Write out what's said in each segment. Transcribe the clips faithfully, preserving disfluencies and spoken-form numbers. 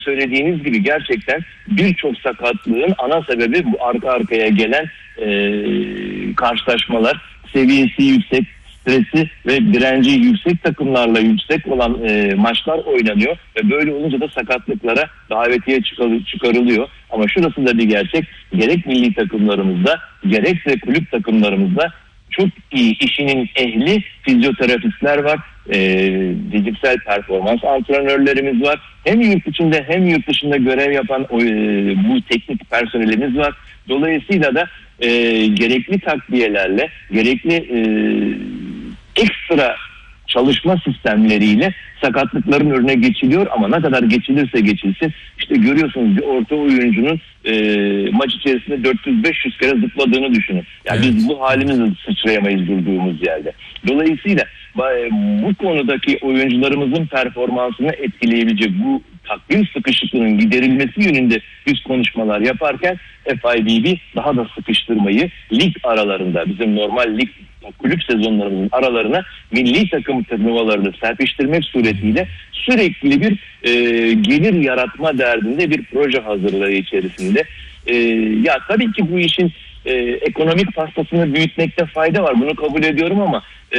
Söylediğiniz gibi gerçekten birçok sakatlığın ana sebebi bu arka arkaya gelen e, karşılaşmalar, seviyesi yüksek, stresi ve direnci yüksek takımlarla yüksek olan e, maçlar oynanıyor ve böyle olunca da sakatlıklara davetiye çıkarılıyor. Ama şurası da bir gerçek, gerek milli takımlarımızda gerekse kulüp takımlarımızda çok iyi işinin ehli fizyoterapistler var, e, fiziksel performans antrenörlerimiz var. Hem yurt içinde hem yurt dışında görev yapan e, bu teknik personelimiz var. Dolayısıyla da e, gerekli takviyelerle, gerekli e, ekstra çalışma sistemleriyle sakatlıkların önüne geçiliyor ama ne kadar geçilirse geçilsin işte görüyorsunuz bir orta oyuncunun e, maç içerisinde dört yüz beş yüz kere zıpladığını düşünün. Yani evet. Biz bu halimizle sıçrayamayız durduğumuz yerde. Dolayısıyla bu konudaki oyuncularımızın performansını etkileyebilecek bu takvim sıkışıklığının giderilmesi yönünde biz konuşmalar yaparken F I B B daha da sıkıştırmayı lig aralarında bizim normal lig kulüp sezonlarımızın aralarına milli takım turnuvalarını serpiştirmek suretiyle sürekli bir e, gelir yaratma derdinde bir proje hazırlığı içerisinde. E, ya tabii ki bu işin e, ekonomik pastasını büyütmekte fayda var. Bunu kabul ediyorum ama e,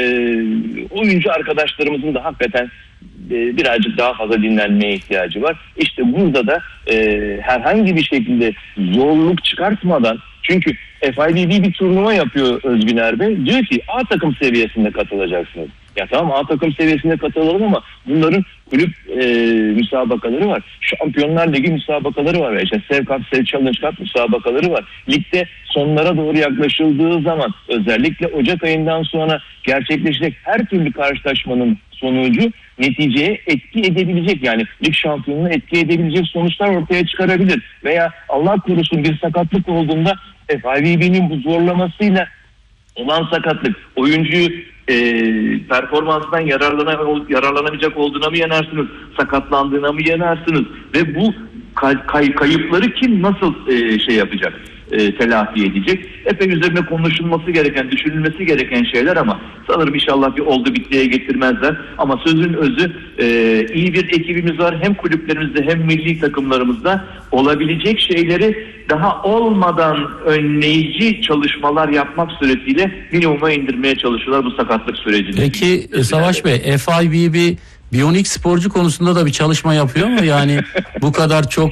oyuncu arkadaşlarımızın da hakikaten e, birazcık daha fazla dinlenmeye ihtiyacı var. İşte burada da e, herhangi bir şekilde zorluk çıkartmadan, çünkü F I B B bir turnuva yapıyor Özgüner Bey. Diyor ki A takım seviyesinde katılacaksınız. Ya tamam A takım seviyesinde katılalım ama bunların kulüp e, müsabakaları var. Şampiyonlar Ligi müsabakaları var. İşte Sev Cup, Sev Challenge Cup müsabakaları var. Ligde sonlara doğru yaklaşıldığı zaman özellikle Ocak ayından sonra gerçekleşecek her türlü karşılaşmanın sonucu neticeye etki edebilecek, yani lig şampiyonluğuna etki edebilecek sonuçlar ortaya çıkarabilir. Veya Allah korusun bir sakatlık olduğunda F I B B'nin bu zorlamasıyla olan sakatlık oyuncuyu e, performansından yararlana, yararlanamayacak olduğuna mı yenersiniz, sakatlandığına mı yenersiniz ve bu kay, kay, kayıpları kim nasıl e, şey yapacak? E, telafi edecek. Epey üzerine konuşulması gereken, düşünülmesi gereken şeyler ama sanırım inşallah bir oldu bittiye getirmezler. Ama sözün özü e, iyi bir ekibimiz var. Hem kulüplerimizde hem milli takımlarımızda olabilecek şeyleri daha olmadan önleyici çalışmalar yapmak suretiyle minimuma indirmeye çalışıyorlar bu sakatlık sürecini. Peki Özellikle. Savaş Bey, F I B B biyonik sporcu konusunda da bir çalışma yapıyor mu? Yani bu kadar çok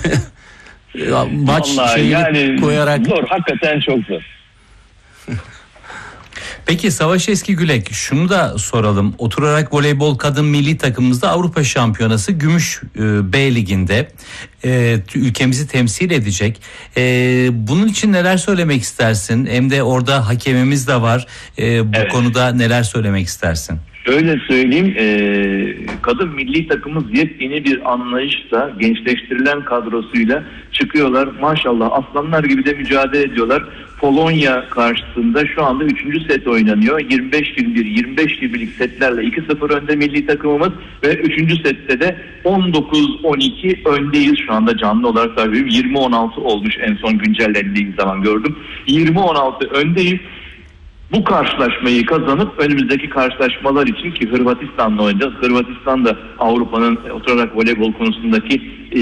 maç şeyini yani koyarak. Zor, hakikaten çok zor. Peki Savaş Eskigülek, şunu da soralım. Oturarak voleybol kadın milli takımımızda Avrupa Şampiyonası Gümüş e, B Ligi'nde e, ülkemizi temsil edecek. E, bunun için neler söylemek istersin? Hem de orada hakemimiz de var. E, bu evet. konuda neler söylemek istersin? Şöyle söyleyeyim, e, kadın milli takımımız yepyeni bir anlayışla, gençleştirilen kadrosuyla çıkıyorlar. Maşallah aslanlar gibi de mücadele ediyorlar. Polonya karşısında şu anda üçüncü set oynanıyor. yirmi beş yirmi bir, yirmi beş yirmi birlik setlerle iki sıfır önde milli takımımız ve üçüncü sette de on dokuz on iki öndeyiz. Şu anda canlı olarak tabii yirmi on altı olmuş, en son güncellendiği zaman gördüm. yirmi on altı öndeyiz. Bu karşılaşmayı kazanıp önümüzdeki karşılaşmalar için, ki Hırvatistan'la oynayacağız. Hırvatistan da Avrupa'nın oturarak voleybol konusundaki e,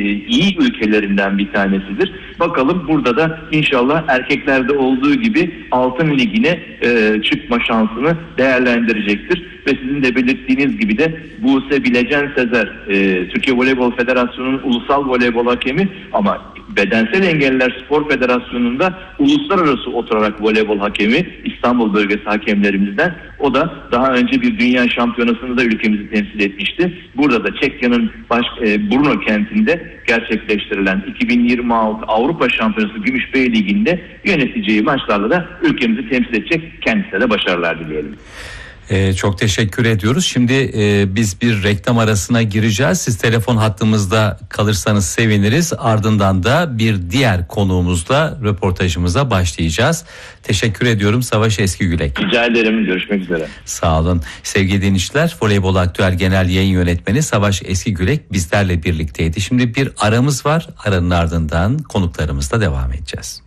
iyi ülkelerinden bir tanesidir. Bakalım burada da inşallah erkeklerde olduğu gibi altın ligine e, çıkma şansını değerlendirecektir. Ve sizin de belirttiğiniz gibi de Buse Bilecen Sezer, e, Türkiye Voleybol Federasyonu'nun ulusal voleybol hakemi ama Bedensel Engelliler Spor Federasyonu'nda uluslararası oturarak voleybol hakemi, İstanbul bölgesi hakemlerimizden. O da daha önce bir dünya şampiyonasında da ülkemizi temsil etmişti. Burada da Çekya'nın baş, e, Brno kentinde gerçekleştirilen iki bin yirmi altı Avrupa Şampiyonası Gümüş B Ligi'nde yöneteceği maçlarla da ülkemizi temsil edecek, kendisine de başarılar dileyelim. Ee, çok teşekkür ediyoruz. Şimdi e, biz bir reklam arasına gireceğiz. Siz telefon hattımızda kalırsanız seviniriz. Ardından da bir diğer konuğumuzla röportajımıza başlayacağız. Teşekkür ediyorum Savaş Eskigülek. Rica ederim. Görüşmek üzere. Sağ olun. Sevgili dinleyiciler, Voleybol Aktüel Genel Yayın Yönetmeni Savaş Eskigülek bizlerle birlikteydi. Şimdi bir aramız var. Aranın ardından konuklarımızla devam edeceğiz.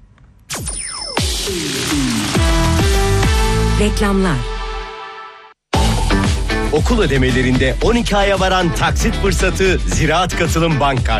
Reklamlar. Okul ödemelerinde on iki aya varan taksit fırsatı Ziraat Katılım Bank